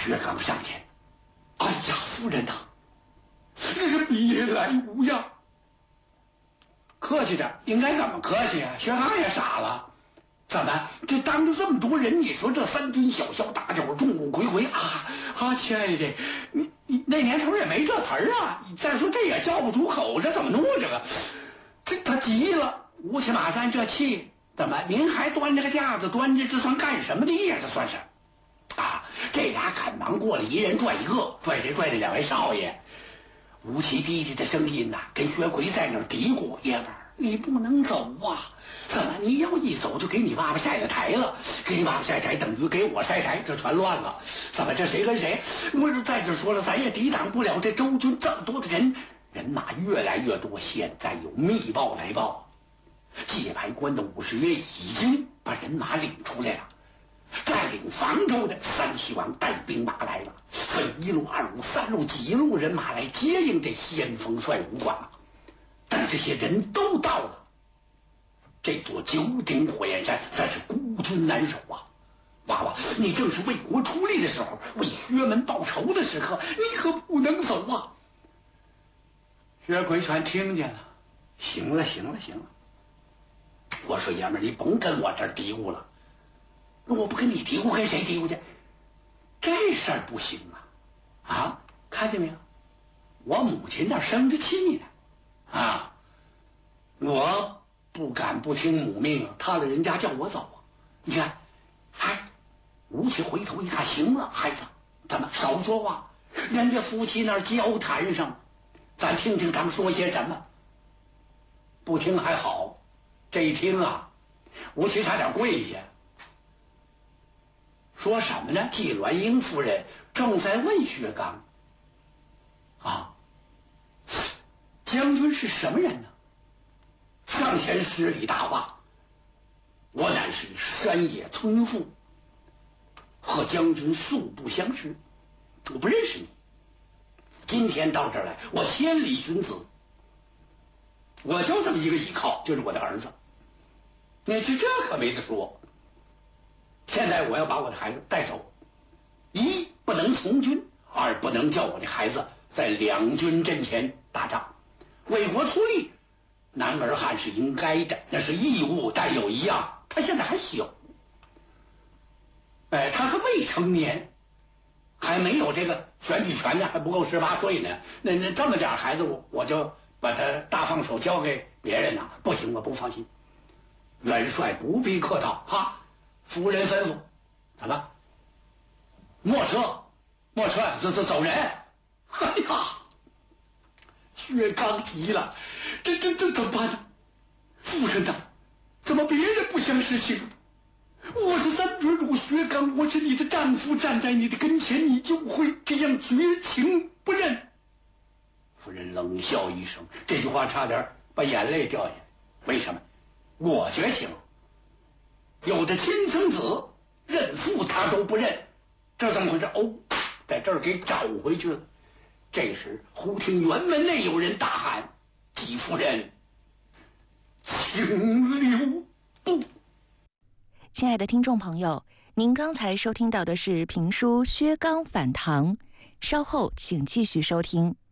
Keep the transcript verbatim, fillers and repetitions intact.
薛刚上前，哎呀，夫人呐、啊，这是别来无恙。客气点，应该怎么客气啊？薛刚也傻了。怎么？这当着这么多人，你说这三军小校大酒，众目睽睽啊啊！亲爱的，你你那年头也没这词儿啊。再说这也叫不出口，这怎么弄这个？这他急了，乌漆马三这气，怎么您还端着个架子端着，这算干什么的呀？这算是啊！这俩赶忙过来，一人拽一个，拽谁拽的两位少爷。吴奇低低的声音呐、啊，跟薛奎在那儿嘀咕：“爷们儿，你不能走啊！怎么你要一走就给你爸爸晒了台了？给你爸爸晒台等于给我晒台，这全乱了。怎么这谁跟谁？我是在这说了，咱也抵挡不了这周军这么多的人，人马越来越多。现在有密报来报，界牌关的武士爷已经把人马领出来了。”占领房州的三西王带兵马来了，分一路、二路、三路几路人马来接应这先锋帅武官了。但这些人都到了，这座九鼎火焰山咱是孤军难守啊！娃娃，你正是为国出力的时候，为薛门报仇的时刻，你可不能走啊！薛奎全听见了，行了，行了，行了。我说爷们儿，你甭跟我这儿嘀咕了。我不跟你嘀咕，跟谁嘀咕去？这事儿不行啊！啊，看见没有？我母亲那生着气呢，啊，我不敢不听母命，他了人家叫我走啊！你看，哎，吴起回头一看，行了，孩子，咱们少说话，人家夫妻那儿交谈上，咱听听他们说些什么。不听还好，这一听啊，吴起差点跪下。说什么呢？季鸾英夫人正在问薛刚啊，将军是什么人呢？上前施礼答话：“我乃是山野村妇，和将军素不相识，我不认识你。今天到这儿来，我千里寻子，我就这么一个依靠，就是我的儿子。你这这可没得说。现在我要把我的孩子带走，一不能从军，二不能叫我的孩子在两军阵前打仗，为国出力，男儿汉是应该的，那是义务。但有一样，他现在还小，哎，他还未成年，还没有这个选举权呢，还不够十八岁呢。那那这么点孩子，我我就把他大放手交给别人呢？不行，我不放心。元帅不必客套，哈。夫人吩咐，怎么？没车，没车，走走走人！哎呀，薛刚急了，这这这怎么办呢？夫人呐，怎么别人不相识情？我是三绝主薛刚，我是你的丈夫，站在你的跟前，你就会这样绝情不认？夫人冷笑一声，这句话差点把眼泪掉下来。为什么？我绝情。有的亲生子认父他都不认，这怎么回事？哦，在这儿给找回去了。这时忽听辕门内有人大喊：“季夫人，请留步！” 亲爱的听众朋友，您刚才收听到的是评书《薛刚反唐》，稍后请继续收听。